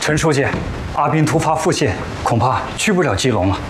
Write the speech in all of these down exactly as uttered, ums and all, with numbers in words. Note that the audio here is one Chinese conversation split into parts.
陈书记，阿斌突发腹泻，恐怕去不了基隆了。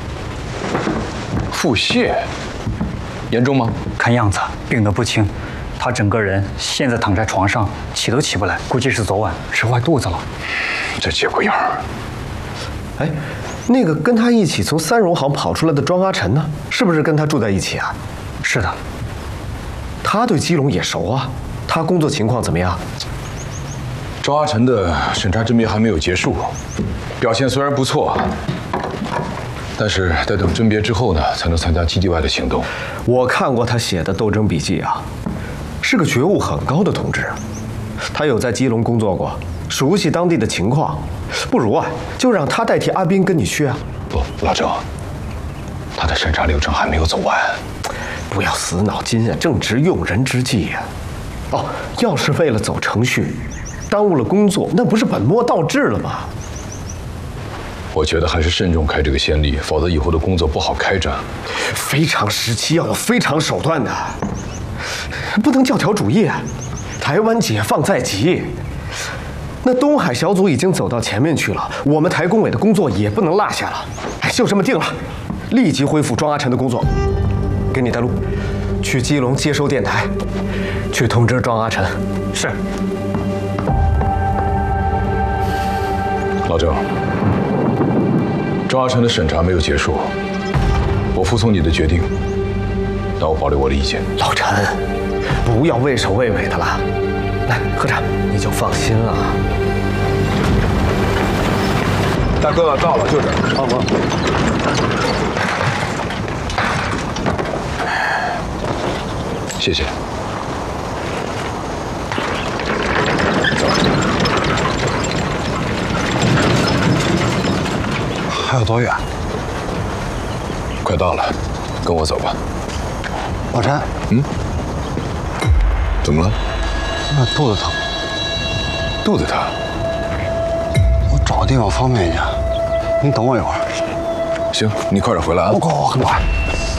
腹泻，严重吗？ 看样子病得不轻，他整个人现在躺在床上，起都起不来，估计是昨晚吃坏肚子了。 这节骨眼儿。 哎，那个跟他一起从三荣行跑出来的庄阿晨呢？是不是跟他住在一起啊？ 是的。 他对基隆也熟啊，他工作情况怎么样？ 庄阿晨的审查甄别还没有结束，表现虽然不错，但是得等甄别之后呢，才能参加基地外的行动。 我看过他写的斗争笔记啊，是个觉悟很高的同志。他有在基隆工作过，熟悉当地的情况。不如啊，就让他代替阿斌跟你去啊。 不，老郑，他的审查流程还没有走完。 不要死脑筋啊，正值用人之际呀、啊。哦，要是为了走程序。 耽误了工作，那不是本末倒置了吗？ 我觉得还是慎重开这个先例，否则以后的工作不好开展。 非常时期要有非常手段的，不能教条主义啊！台湾解放在即，那东海小组已经走到前面去了，我们台工委的工作也不能落下了。哎，就这么定了，立即恢复庄阿晨的工作。给你带路，去基隆接收电台，去通知庄阿晨。 是。 老郑，庄阿晨的审查没有结束，我服从你的决定，但我保留我的意见。 老陈，不要畏首畏尾的了，来喝茶，你就放心了。 大哥，到了，就这儿。 好吗？ 谢谢。 还有多远？ 快到了，跟我走吧。 老陈， 嗯，怎么了？ 我肚子疼。 肚子疼？ 我找个地方方便一下，你等我一会儿。 行，你快点回来啊！ 我快，我很快。